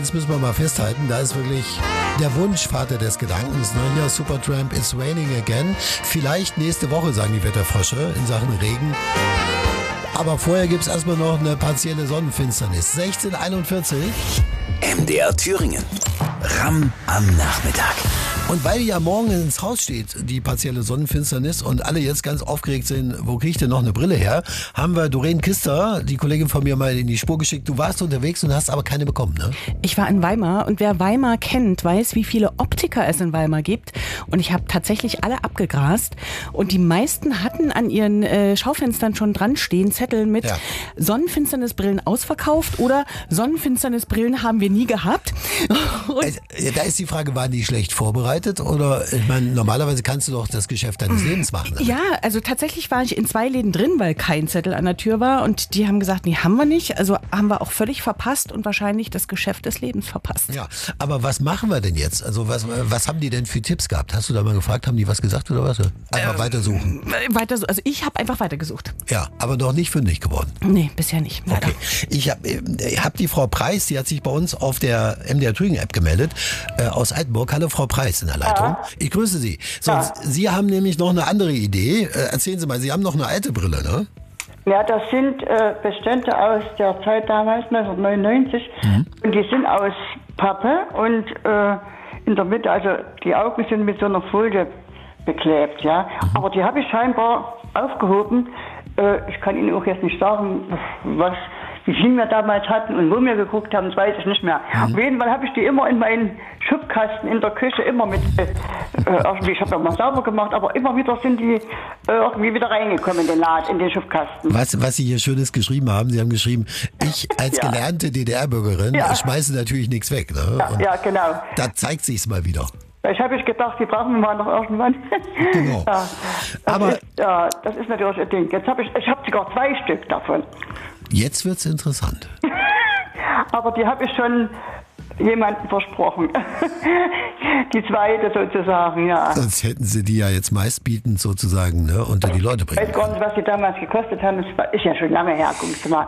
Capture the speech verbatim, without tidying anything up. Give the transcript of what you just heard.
eins müssen wir mal festhalten, da ist wirklich der Wunschvater des Gedankens. Ne? Hier Supertramp, It's Raining Again. Vielleicht nächste Woche, sagen die Wetterfrösche, in Sachen Regen. Aber vorher gibt es erstmal noch eine partielle Sonnenfinsternis. sechzehn Uhr einundvierzig. M D R Thüringen. Ramm am Nachmittag. Und weil die ja morgen ins Haus steht, die partielle Sonnenfinsternis, und alle jetzt ganz aufgeregt sind, wo kriege ich denn noch eine Brille her, haben wir Doreen Kister, die Kollegin von mir, mal in die Spur geschickt. Du warst unterwegs und hast aber keine bekommen, ne? Ich war in Weimar und wer Weimar kennt, weiß, wie viele Optiker es in Weimar gibt. Und ich habe tatsächlich alle abgegrast. Und die meisten hatten an ihren äh, Schaufenstern schon dran stehen Zettel mit ja. Sonnenfinsternisbrillen ausverkauft oder Sonnenfinsternisbrillen haben wir nie gehabt. Also, da ist die Frage, waren die schlecht vorbereitet? Oder, ich meine, normalerweise kannst du doch das Geschäft deines Lebens machen. Ne? Ja, also tatsächlich war ich in zwei Läden drin, weil kein Zettel an der Tür war und die haben gesagt, nee, haben wir nicht. Also haben wir auch völlig verpasst und wahrscheinlich das Geschäft des Lebens verpasst. Ja, aber was machen wir denn jetzt? Also was, was haben die denn für Tipps gehabt? Hast du da mal gefragt, haben die was gesagt oder was? Einfach äh, weitersuchen. Weiter, also ich habe einfach weitergesucht. Ja, aber noch nicht fündig geworden. Nee, bisher nicht. Leider. Okay. Ich habe hab die Frau Preis, die hat sich bei uns auf der M D R Thüringen App gemeldet, äh, aus Altenburg. Hallo Frau Preis in der Leitung. Ja. Ich grüße Sie. So, ja. Sie haben nämlich noch eine andere Idee. Äh, erzählen Sie mal, Sie haben noch eine alte Brille, ne? Ja, das sind äh, Bestände aus der Zeit damals, neunzehnhundertneunundneunzig. Mhm. Und die sind aus Pappe und äh, in der Mitte, also die Augen sind mit so einer Folie beklebt, ja. Mhm. Aber die habe ich scheinbar aufgehoben. Äh, ich kann Ihnen auch jetzt nicht sagen, was, wie viel wir damals hatten und wo wir geguckt haben, das weiß ich nicht mehr. Mhm. Auf jeden Fall habe ich die immer in meinen Schubkasten in der Küche immer mit, äh, irgendwie, ich habe ja mal sauber gemacht, aber immer wieder sind die äh, irgendwie wieder reingekommen in den Laden, in den Schubkasten. Was, was Sie hier Schönes geschrieben haben, Sie haben geschrieben, ich als ja. gelernte D D R-Bürgerin ja. schmeiße natürlich nichts weg. Ne? Ja, ja, genau. Da zeigt sich's mal wieder. Ich habe ich gedacht, die brauchen wir mal noch irgendwann. Genau. Ja, das aber ist, ja, das ist natürlich ein Ding. Jetzt habe ich, ich habe sogar zwei Stück davon. Jetzt wird's interessant. Aber die habe ich schon jemandem versprochen. Die zweite sozusagen, ja. Sonst hätten Sie die ja jetzt meistbietend sozusagen, ne, unter die Leute bringen. Ich weiß gar nicht, was die damals gekostet haben. Das ist ja schon lange her, guckst du mal.